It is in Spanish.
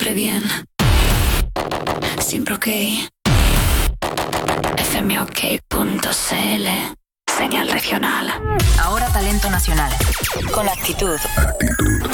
siempre bien. Siempre ok. fmok.cl. Señal regional. Ahora talento nacional. Con actitud.